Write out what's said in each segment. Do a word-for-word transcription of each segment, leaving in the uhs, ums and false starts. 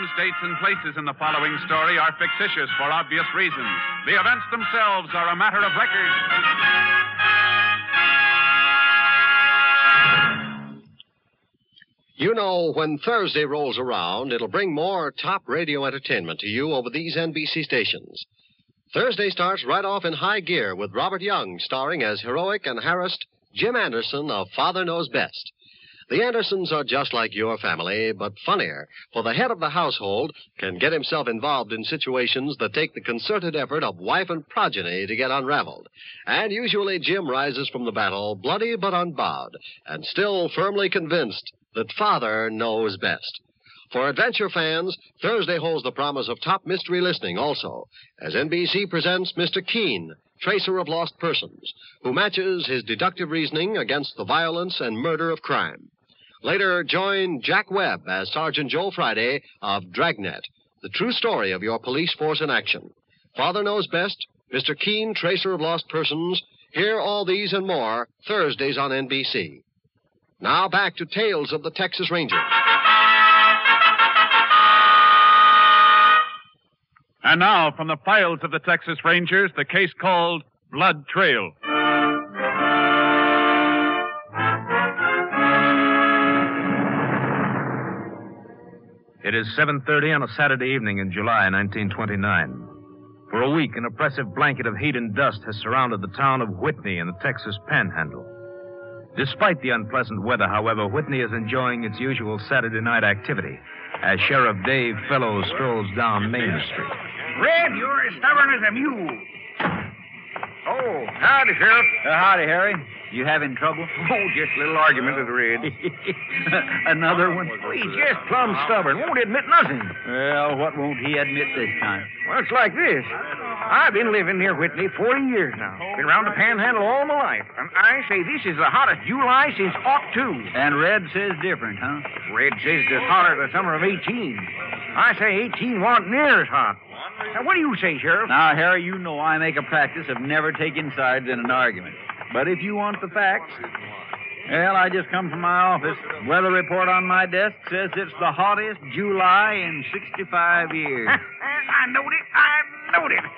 names, dates, and places in the following story are fictitious for obvious reasons. The events themselves are a matter of record. You know, when Thursday rolls around, it'll bring more top radio entertainment to you over these N B C stations. Thursday starts right off in high gear with Robert Young starring as heroic and harassed Jim Anderson of Father Knows Best. The Andersons are just like your family, but funnier, for the head of the household can get himself involved in situations that take the concerted effort of wife and progeny to get unraveled. And usually Jim rises from the battle bloody but unbowed, and still firmly convinced that Father knows best. For adventure fans, Thursday holds the promise of top mystery listening also, as N B C presents Mister Keene, tracer of lost persons, who matches his deductive reasoning against the violence and murder of crime. Later, join Jack Webb as Sergeant Joe Friday of Dragnet, the true story of your police force in action. Father Knows Best, Mister Keene, tracer of lost persons. Hear all these and more Thursdays on N B C. Now back to Tales of the Texas Rangers. And now, from the files of the Texas Rangers, the case called Blood Trail. It is seven thirty on a Saturday evening in July nineteen twenty-nine. For a week, an oppressive blanket of heat and dust has surrounded the town of Whitney in the Texas Panhandle. Despite the unpleasant weather, however, Whitney is enjoying its usual Saturday night activity as Sheriff Dave Fellows strolls down Main Street. Red, you're as stubborn as a mule. Oh, howdy, Sheriff. Uh, howdy, Harry. You having trouble? Oh, just a little argument with Red. Another one? Oh, he's just plumb stubborn. Won't admit nothing. Well, what won't he admit this time? Well, it's like this. I've been living near Whitney forty years now. Been around the Panhandle all my life. And I say this is the hottest July since ought two. And Red says different, huh? Red says it's hotter the summer of eighteen. I say eighteen wasn't near as hot. Now, what do you say, Sheriff? Now, Harry, you know I make a practice of never taking sides in an argument. But if you want the facts, well, I just come from my office. Weather report on my desk says it's the hottest July in sixty-five years. I knowed it. I knowed it.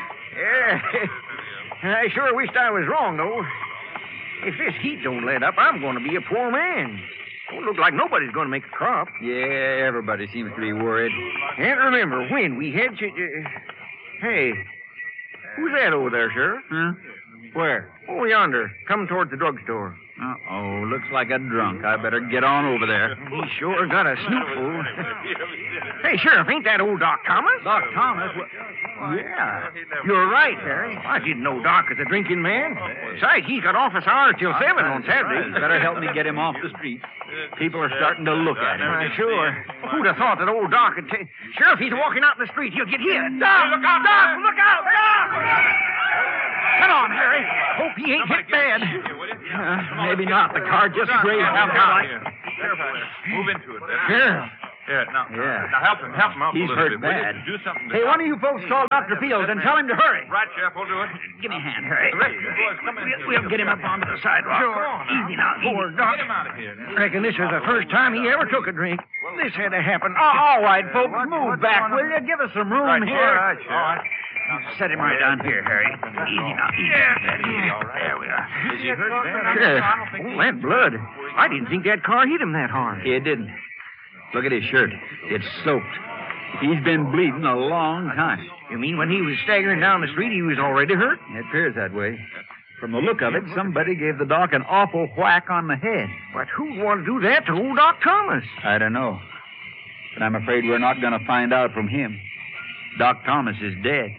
Yeah. I sure wished I was wrong, though. If this heat don't let up, I'm going to be a poor man. Don't look like nobody's going to make a crop. Yeah, everybody seems to be worried. Can't remember when we had... Ch- uh, hey, who's that over there, Sheriff? Huh? Where? Oh, yonder, coming towards the drugstore. Uh-oh, looks like a drunk. I better get on over there. He sure got a snootful. Hey, Sheriff, ain't that old Doc Thomas? Doc Thomas? What? Yeah. You're right, Harry. I didn't know Doc was a drinking man. Besides, he's got office hours till seven on Saturday. Better help me get him off the street. People are starting to look at him. Uh, sure. Who'd have thought that old Doc would take... Sheriff, he's walking out in the street. He'll get hit. Doc! Look out! Doc! Look out! Doc! Come on, Harry. Hope he ain't hit bad. Uh, maybe not. The car just grazed him. Move into it. Yeah. Yeah, now, Yeah. now help him, help him out He's a little hurt bit. bad. Do something. Hey, one of you folks call Doctor Fields and tell him to hurry. Right, Sheriff, we'll do it. Give me a hand, Harry. The rest of you boys, come in here. We'll get him up onto the sidewalk. Sure. Easy now. Poor Easy. Doc. Get him out of here. Reckon this is the first time he ever took a drink. This had to happen. Oh, all right, folks. Move back, will you? Give us some room Right, here. all right, Sheriff. Set him right down here, Harry. Easy now. Easy. Yeah. There we are. Is he hurt bad? Sheriff, oh, that blood. I didn't think that car hit him that hard. It didn't. Look at his shirt. It's soaked. He's been bleeding a long time. You mean when he was staggering down the street, he was already hurt? It appears that way. From the look of it, somebody gave the doc an awful whack on the head. But who'd want to do that to old Doc Thomas? I don't know. But I'm afraid we're not going to find out from him. Doc Thomas is dead.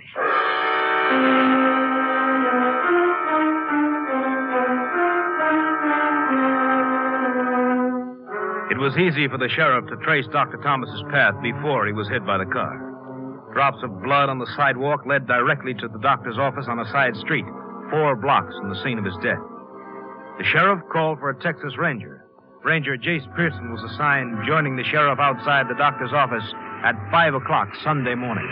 It was easy for the sheriff to trace Doctor Thomas's path before he was hit by the car. Drops of blood on the sidewalk led directly to the doctor's office on a side street, four blocks from the scene of his death. The sheriff called for a Texas Ranger. Ranger Jace Pearson was assigned joining the sheriff outside the doctor's office at five o'clock Sunday morning.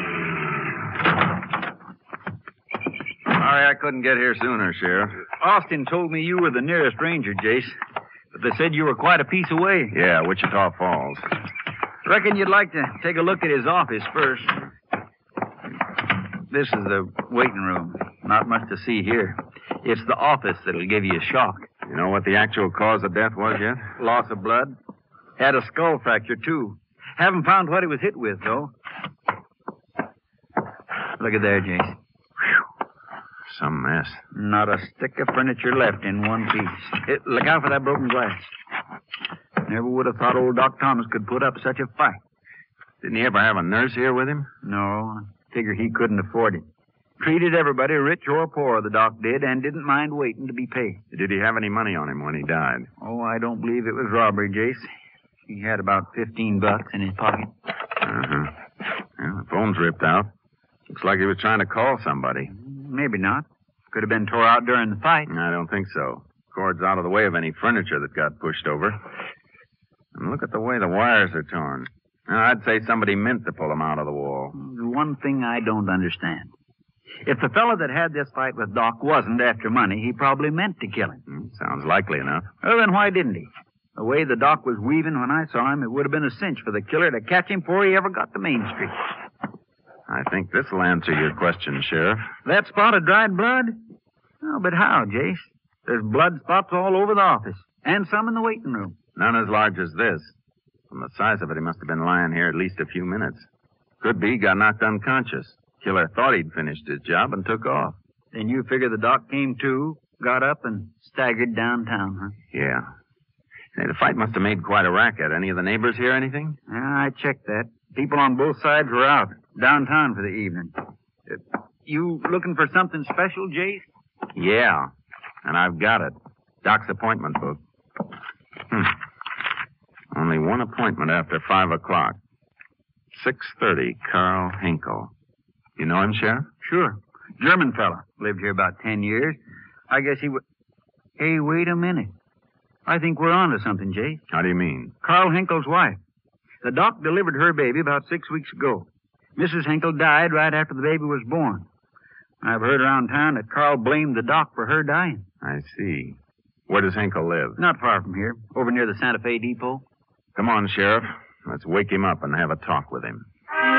Sorry I couldn't get here sooner, Sheriff. Austin told me you were the nearest ranger, Jace. But they said you were quite a piece away. Yeah, Wichita Falls. Reckon you'd like to take a look at his office first. This is the waiting room. Not much to see here. It's the office that'll give you a shock. You know what the actual cause of death was yet? Loss of blood. Had a skull fracture, too. Haven't found what he was hit with, though. Look at there, Jace. Some mess. Not a stick of furniture left in one piece. It, look out for that broken glass. Never would have thought old Doc Thomas could put up such a fight. Didn't he ever have a nurse here with him? No, I figure he couldn't afford it. Treated everybody, rich or poor, the doc did, and didn't mind waiting to be paid. Did he have any money on him when he died? Oh, I don't believe it was robbery, Jace. He had about fifteen bucks in his pocket. Uh-huh. Well, the phone's ripped out. Looks like he was trying to call somebody. Maybe not. Could have been tore out during the fight. I don't think so. Cord's out of the way of any furniture that got pushed over. And look at the way the wires are torn. Now, I'd say somebody meant to pull them out of the wall. The one thing I don't understand. If the fellow that had this fight with Doc wasn't after money, he probably meant to kill him. Hmm, sounds likely enough. Well, then why didn't he? The way the Doc was weaving when I saw him, it would have been a cinch for the killer to catch him before he ever got to Main Street. I think this will answer your question, Sheriff. That spot of dried blood? Oh, but how, Jace? There's blood spots all over the office, and some in the waiting room. None as large as this. From the size of it, he must have been lying here at least a few minutes. Could be he got knocked unconscious. Killer thought he'd finished his job and took off. Then you figure the Doc came to, got up, and staggered downtown, huh? Yeah. Say, the fight must have made quite a racket. Any of the neighbors hear anything? Yeah, I checked that. People on both sides were out, downtown for the evening. Uh, you looking for something special, Jace? Yeah, and I've got it. Doc's appointment book. Hmm. Only one appointment after five o'clock. six thirty, Carl Hinkle. You know him, Sheriff? Sure. German fella. Lived here about ten years. I guess he would... Hey, wait a minute. I think we're on to something, Jay. How do you mean? Carl Hinkle's wife. The doc delivered her baby about six weeks ago. Missus Hinkle died right after the baby was born. I've heard around town that Carl blamed the doc for her dying. I see. Where does Hinkle live? Not far from here, over near the Santa Fe Depot. Come on, Sheriff. Let's wake him up and have a talk with him.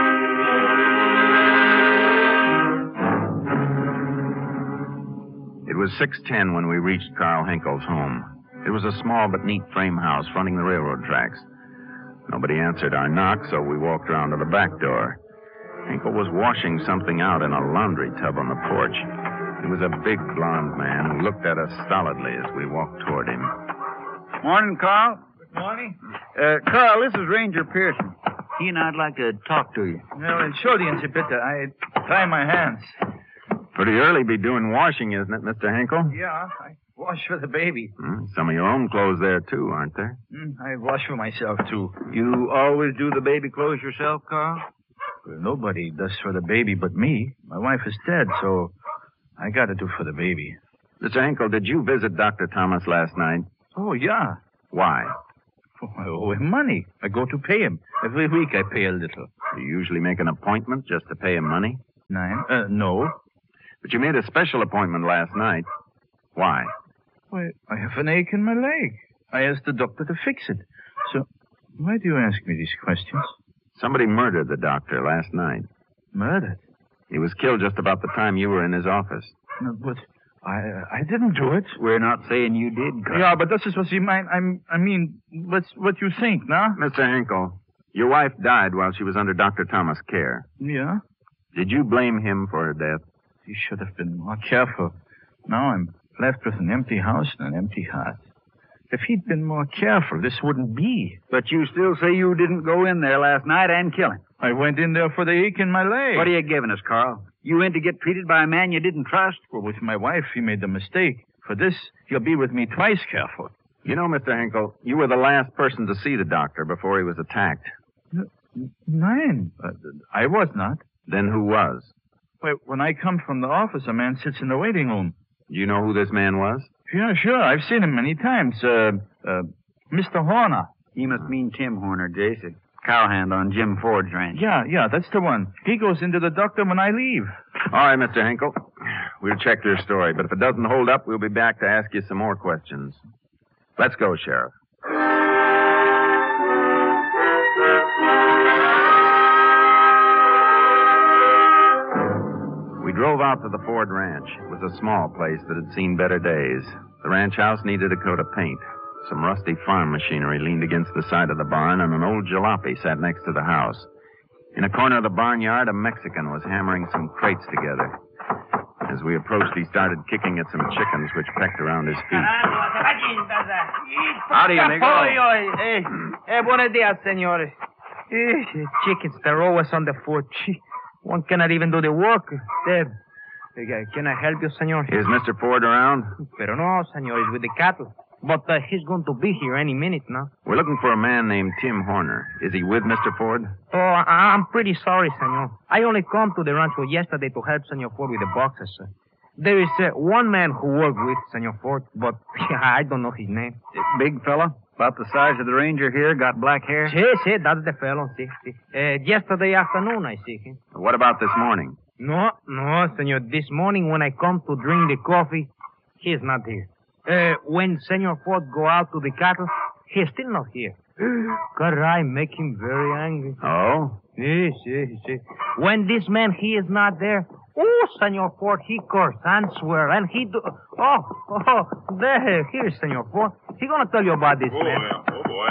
It was six ten when we reached Carl Hinkle's home. It was a small but neat frame house fronting the railroad tracks. Nobody answered our knock, so we walked around to the back door. Hinkle was washing something out in a laundry tub on the porch. He was a big, blond man who looked at us stolidly as we walked toward him. Morning, Carl. Good morning. Uh, Carl, this is Ranger Pearson. He and I'd like to talk to you. Well, entschuldigen Sie bitte. I tie my hands. Pretty early be doing washing, isn't it, Mister Hinkle? Yeah, I wash for the baby. Hmm, some of your own clothes there, too, aren't there? Mm, I wash for myself, too. You always do the baby clothes yourself, Carl? Well, nobody does for the baby but me. My wife is dead, so I got to do for the baby. Mister Hinkle, did you visit Doctor Thomas last night? Oh, yeah. Why? Oh, I owe him money. I go to pay him. Every week I pay a little. Do you usually make an appointment just to pay him money? Nine? Uh, no. But you made a special appointment last night. Why? Why, I have an ache in my leg. I asked the doctor to fix it. So, why do you ask me these questions? Somebody murdered the doctor last night. Murdered? He was killed just about the time you were in his office. No, but I uh, I didn't do it. We're not saying you did, Carl. Yeah, but this is what you mean. I'm, I mean, what's what you think, nah? Mister Hinkle, your wife died while she was under Doctor Thomas' care. Yeah? Did you blame him for her death? You should have been more careful. Now I'm left with an empty house and an empty heart. If he'd been more careful, this wouldn't be. But you still say you didn't go in there last night and kill him. I went in there for the ache in my leg. What are you giving us, Carl? You in to get treated by a man you didn't trust? Well, with my wife, he made the mistake. For this, he'll be with me twice careful. You know, Mister Hinkle, you were the last person to see the doctor before he was attacked. N- Nine. Uh, I was not. Then who was? Why, when I come from the office, a man sits in the waiting room. Do you know who this man was? Yeah, sure. I've seen him many times. Uh, uh, Mister Horner. He must mean Tim Horner, Jason. Cowhand on Jim Ford's ranch. Yeah, yeah, that's the one. He goes into the doctor when I leave. All right, Mister Hinkle. We'll check your story, but if it doesn't hold up, we'll be back to ask you some more questions. Let's go, Sheriff. out to the Ford Ranch. It was a small place that had seen better days. The ranch house needed a coat of paint. Some rusty farm machinery leaned against the side of the barn, and an old jalopy sat next to the house. In a corner of the barnyard, a Mexican was hammering some crates together. As we approached, he started kicking at some chickens which pecked around his feet. Howdy, amigo. Eh, eh, buenos dias, senores. Eh, chickens, they're always on the foot. One cannot even do the work. There. Can I help you, senor? Is Mister Ford around? Pero no, senor. He's with the cattle. But uh, he's going to be here any minute now. We're looking for a man named Tim Horner. Is he with Mister Ford? Oh, I- I'm pretty sorry, senor. I only come to the rancho yesterday to help Senor Ford with the boxes, sir. There is uh, one man who worked with Senor Ford, but I don't know his name. Big fella? About the size of the ranger here, got black hair? Si, si, that's the fellow, si, si. Uh, yesterday afternoon, I see him. What about this morning? No, no, senor. This morning when I come to drink the coffee, he's not here. Uh, when Senor Ford go out to the cattle, he's still not here. Caray, make him very angry. Oh? Yes, yes, yes. When this man, he is not there, oh, Senor Ford, he curse and swear, and he do... Oh, oh, there, here's Senor Ford. He gonna tell you about this Oh, man. yeah. Oh, boy.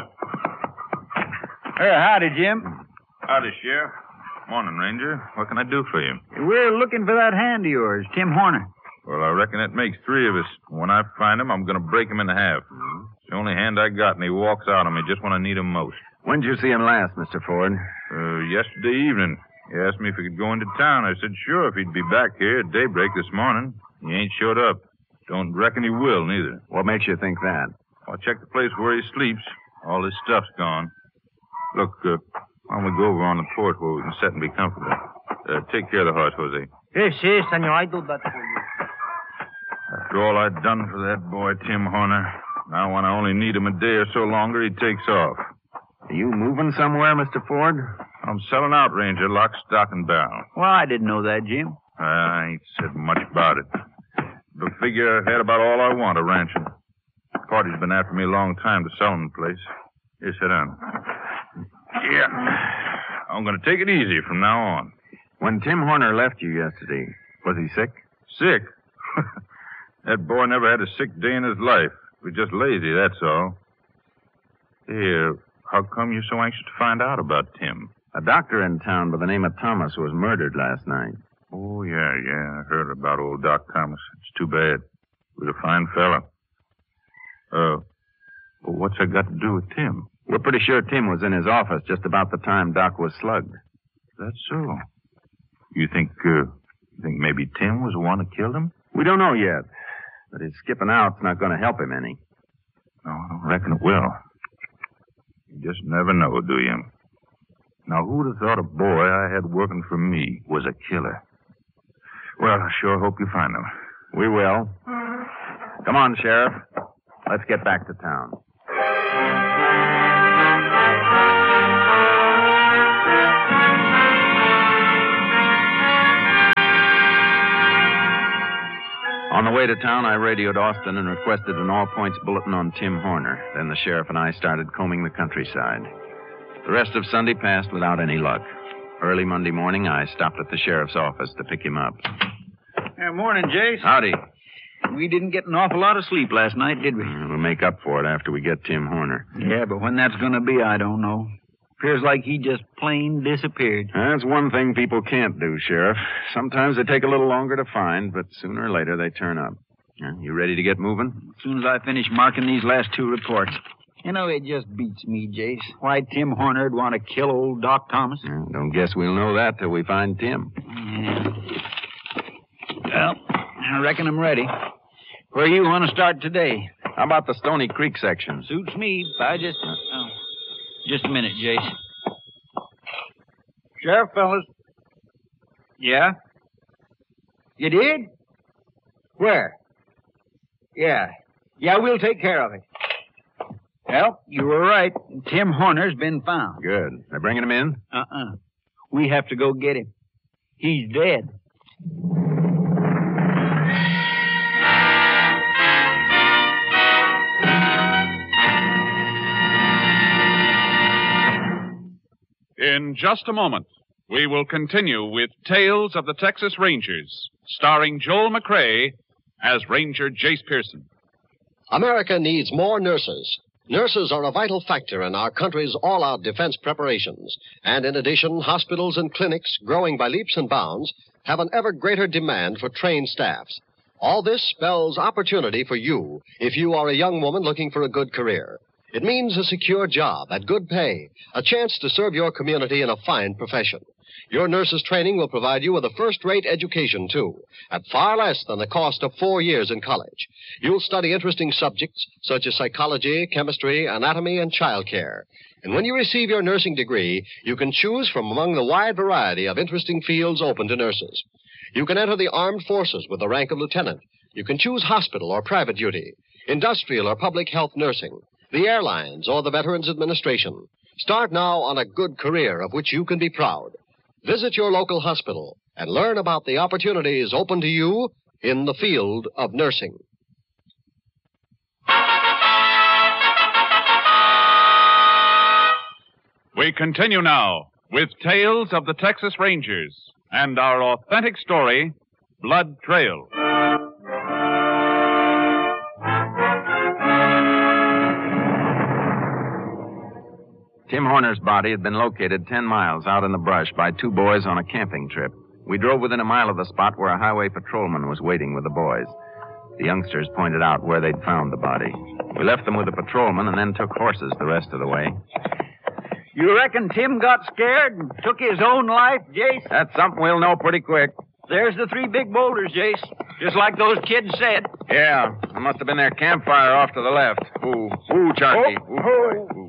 Hey, howdy, Jim. Howdy, Sheriff. Morning, Ranger. What can I do for you? We're looking for that hand of yours, Tim Horner. Well, I reckon that makes three of us. When I find him, I'm going to break him in half. It's the only hand I got, and he walks out on me just when I need him most. When did you see him last, Mister Ford? Uh, yesterday evening. He asked me if he could go into town. I said sure if he'd be back here at daybreak this morning. He ain't showed up. Don't reckon he will, neither. What makes you think that? I checked the place where he sleeps. All his stuff's gone. Look, uh, why don't we go over on the porch where we can sit and be comfortable? Uh, take care of the horse, Jose. Yes, yes, senor, I do that for you. After all I'd done for that boy, Tim Horner, now when I only need him a day or so longer, he takes off. Are you moving somewhere, Mister Ford? I'm selling out, Ranger, lock, stock, and barrel. Well, I didn't know that, Jim. I ain't said much about it. But figure I've had about all I want of ranching. Party's been after me a long time to sell him the place. Here, sit down. Yeah. I'm going to take it easy from now on. When Tim Horner left you yesterday, was he sick? Sick? That boy never had a sick day in his life. He was just lazy, that's all. Here, how come you're so anxious to find out about Tim? A doctor in town by the name of Thomas was murdered last night. Oh, yeah, yeah. I heard about old Doc Thomas. It's too bad. He was a fine fella. Uh, well, what's that got to do with Tim? We're pretty sure Tim was in his office just about the time Doc was slugged. That's so. You think, uh, you think maybe Tim was the one that killed him? We don't know yet. But his skipping out's not going to help him any. No, I don't reckon it will. You just never know, do you? Now, who'd have thought a boy I had working for me was a killer? Well, I sure hope you find him. We will. Come on, Sheriff. Let's get back to town. On the way to town, I radioed Austin and requested an all-points bulletin on Tim Horner. Then the sheriff and I started combing the countryside. The rest of Sunday passed without any luck. Early Monday morning, I stopped at the sheriff's office to pick him up. Yeah, morning, Jace. Howdy. We didn't get an awful lot of sleep last night, did we? We'll make up for it after we get Tim Horner. Yeah, but when that's going to be, I don't know. Appears like he just plain disappeared. That's one thing people can't do, Sheriff. Sometimes they take a little longer to find, but sooner or later they turn up. You ready to get moving? As soon as I finish marking these last two reports. You know, it just beats me, Jace. Why Tim Horner'd want to kill old Doc Thomas. Well, don't guess we'll know that till we find Tim. Yeah. Well, I reckon I'm ready. Where you want to start today? How about the Stony Creek section? Suits me. I just... Oh. Just a minute, Jace. Sheriff, fellas. Yeah? You did? Where? Yeah. Yeah, we'll take care of it. Well, you were right. Tim Horner's been found. Good. They're bringing him in? Uh-uh. We have to go get him. He's dead. In just a moment, we will continue with Tales of the Texas Rangers, starring Joel McCrea as Ranger Jace Pearson. America needs more nurses. Nurses are a vital factor in our country's all-out defense preparations. And in addition, hospitals and clinics, growing by leaps and bounds, have an ever greater demand for trained staffs. All this spells opportunity for you if you are a young woman looking for a good career. It means a secure job at good pay, a chance to serve your community in a fine profession. Your nurse's training will provide you with a first-rate education, too, at far less than the cost of four years in college. You'll study interesting subjects such as psychology, chemistry, anatomy, and child care. And when you receive your nursing degree, you can choose from among the wide variety of interesting fields open to nurses. You can enter the armed forces with the rank of lieutenant. You can choose hospital or private duty, industrial or public health nursing, the airlines or the Veterans Administration. Start now on a good career of which you can be proud. Visit your local hospital and learn about the opportunities open to you in the field of nursing. We continue now with Tales of the Texas Rangers and our authentic story, Blood Trail. Tim Horner's body had been located ten miles out in the brush by two boys on a camping trip. We drove within a mile of the spot where a highway patrolman was waiting with the boys. The youngsters pointed out where they'd found the body. We left them with the patrolman and then took horses the rest of the way. You reckon Tim got scared and took his own life, Jace? That's something we'll know pretty quick. There's the three big boulders, Jace. Just like those kids said. Yeah, it must have been their campfire off to the left. Ooh, ooh, Chunky. Oh, Ooh, oh. ooh.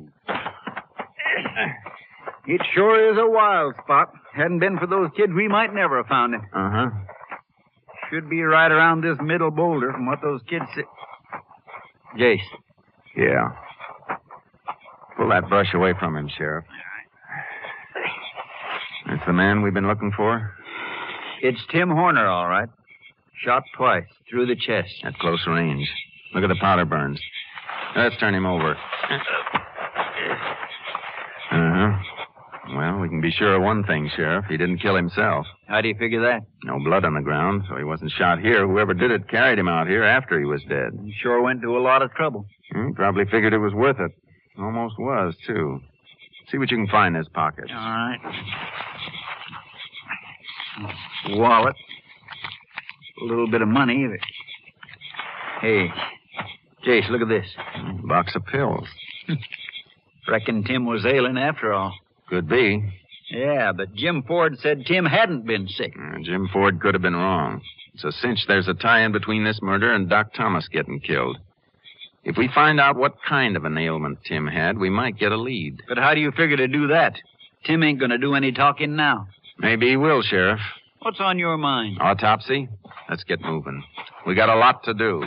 It sure is a wild spot. Hadn't been for those kids, we might never have found him. Uh-huh. Should be right around this middle boulder from what those kids said. Jace. Yeah. Pull that brush away from him, Sheriff. That's the man we've been looking for? It's Tim Horner, all right. Shot twice, through the chest. At close range. Look at the powder burns. Let's turn him over. Uh-huh. Well, we can be sure of one thing, Sheriff. He didn't kill himself. How do you figure that? No blood on the ground, so he wasn't shot here. Whoever did it carried him out here after he was dead. He sure went to a lot of trouble. Hmm, probably figured it was worth it. Almost was, too. See what you can find in his pockets. All right. Wallet. A little bit of money. Hey, Jace, look at this. Box of pills. Reckon Tim was ailing after all. Could be. Yeah, but Jim Ford said Tim hadn't been sick. Uh, Jim Ford could have been wrong. It's a cinch there's a tie-in between this murder and Doc Thomas getting killed. If we find out what kind of an ailment Tim had, we might get a lead. But how do you figure to do that? Tim ain't going to do any talking now. Maybe he will, Sheriff. What's on your mind? Autopsy? Let's get moving. We got a lot to do.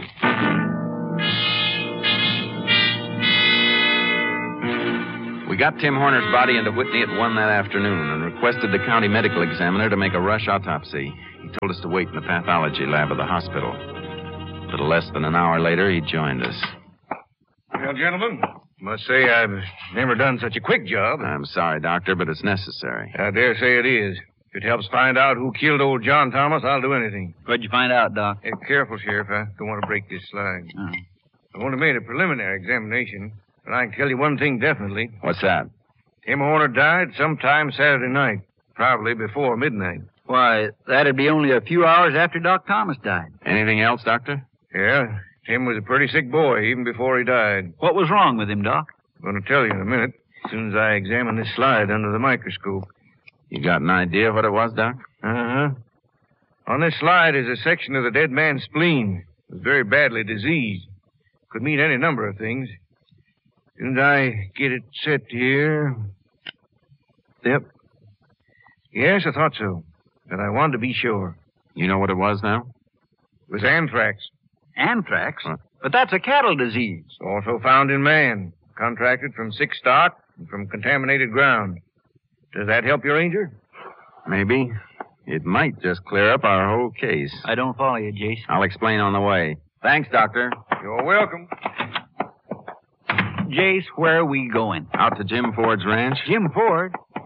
We got Tim Horner's body into Whitney at one that afternoon and requested the county medical examiner to make a rush autopsy. He told us to wait in the pathology lab of the hospital. A little less than an hour later, he joined us. Well, gentlemen, must say I've never done such a quick job. I'm sorry, Doctor, but it's necessary. I dare say it is. If it helps find out who killed old John Thomas, I'll do anything. What'd you find out, Doc? Hey, careful, Sheriff. I don't want to break this slide. Oh. I've only made a preliminary examination, but I can tell you one thing definitely. What's that? Tim Horner died sometime Saturday night, probably before midnight. Why, that'd be only a few hours after Doc Thomas died. Anything else, Doctor? Yeah, Tim was a pretty sick boy even before he died. What was wrong with him, Doc? I'm going to tell you in a minute, as soon as I examine this slide under the microscope. You got an idea what it was, Doc? Uh-huh. On this slide is a section of the dead man's spleen. It was very badly diseased. Could mean any number of things. As soon as I get it set here... Yep. Yes, I thought so. But I wanted to be sure. You know what it was now? It was anthrax. Anthrax? Huh? But that's a cattle disease. Also found in man. Contracted from sick stock and from contaminated ground. Does that help you, Ranger? Maybe. It might just clear up our whole case. I don't follow you, Jace. I'll explain on the way. Thanks, Doctor. You're welcome. Jace, where are we going? Out to Jim Ford's ranch. Jim Ford?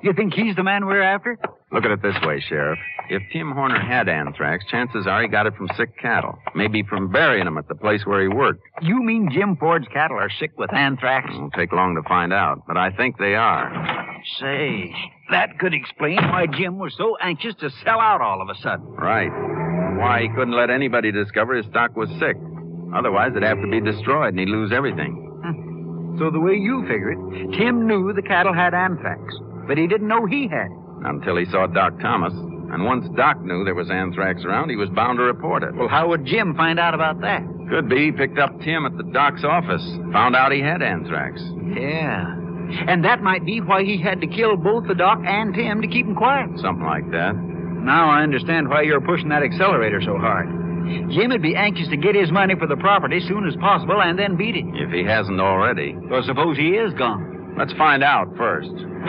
You think he's the man we're after? Look at it this way, Sheriff. If Tim Horner had anthrax, chances are he got it from sick cattle. Maybe from burying them at the place where he worked. You mean Jim Ford's cattle are sick with anthrax? It won't take long to find out, but I think they are. Say, that could explain why Jim was so anxious to sell out all of a sudden. Right. And why he couldn't let anybody discover his stock was sick. Otherwise, it'd have to be destroyed and he'd lose everything. So the way you figure it, Tim knew the cattle had anthrax, but he didn't know he had it. Until he saw Doc Thomas. And once Doc knew there was anthrax around, he was bound to report it. Well, how would Jim find out about that? Could be he picked up Tim at the Doc's office, found out he had anthrax. Yeah. And that might be why he had to kill both the Doc and Tim to keep them quiet. Something like that. Now I understand why you're pushing that accelerator so hard. Jim would be anxious to get his money for the property as soon as possible and then beat it. If he hasn't already. Well, suppose he is gone. Let's find out first.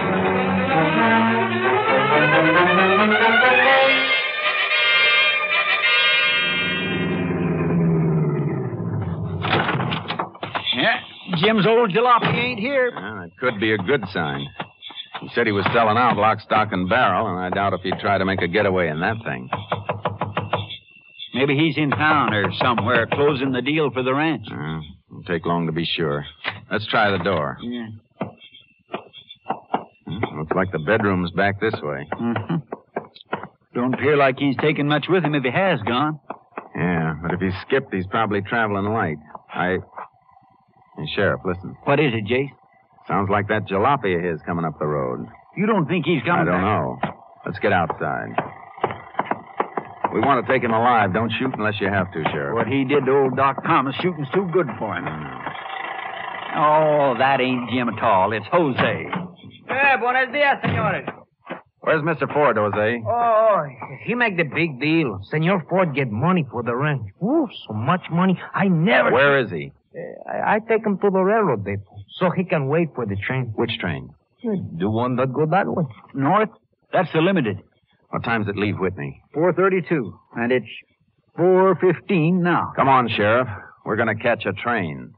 Yeah, Jim's old jalopy ain't here. Well, it could be a good sign. He said he was selling out lock, stock, and barrel, and I doubt if he'd try to make a getaway in that thing. Maybe he's in town or somewhere closing the deal for the ranch. Uh, won't take long to be sure. Let's try the door. Yeah. Hmm, looks like the bedroom's back this way. Mm-hmm. Don't appear like he's taken much with him if he has gone. Yeah, but if he's skipped, he's probably traveling light. I... Hey, Sheriff, listen. What is it, Jace? Sounds like that jalopy of his coming up the road. You don't think he's coming I don't back? know. Let's get outside. We want to take him alive. Don't shoot unless you have to, Sheriff. What he did to old Doc Thomas, shooting's too good for him. Oh, that ain't Jim at all. It's Jose. Eh, buenos dias, senores. Where's Mister Ford, Jose? Oh, he make the big deal. Senor Ford get money for the ranch. Ooh, so much money. I never... Where is he? Uh, I, I take him to the railroad depot so he can wait for the train. Which train? The one that go that way. North? That's the limited. What time's it leave Whitney? four thirty-two. And it's four fifteen now. Come on, Sheriff. We're going to catch a train.